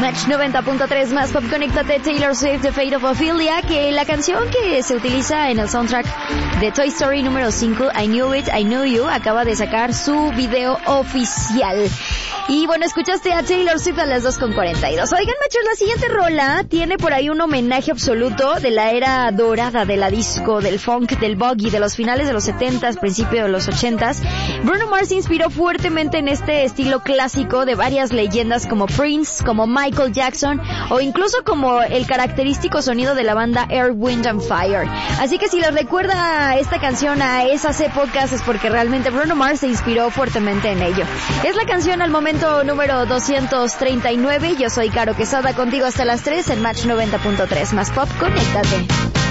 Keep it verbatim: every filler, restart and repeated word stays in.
Match noventa punto tres más pop, conéctate. Taylor Swift, The Fate of Ophelia, que la canción que se utiliza en el soundtrack de Toy Story número cinco, I Knew It, I Knew You, acaba de sacar su video oficial. Y bueno, escuchaste a Taylor Swift a las dos con cuarenta y dos. Oigan, machos, la siguiente rola tiene por ahí un homenaje absoluto de la era dorada de la disco, del funk, del boogie, de los finales de los setentas, principios de los ochentas. Bruno Mars se inspiró fuertemente en este estilo clásico de varias leyendas como Prince, como Michael Jackson o incluso como el característico sonido de la banda Earth, Wind and Fire. Así que si les recuerda esta canción a esas épocas es porque realmente Bruno Mars se inspiró fuertemente en ello. Es la canción al momento número doscientos treinta y nueve. Yo soy Caro Quesada, contigo hasta las tres en Match noventa punto tres más pop, conéctate.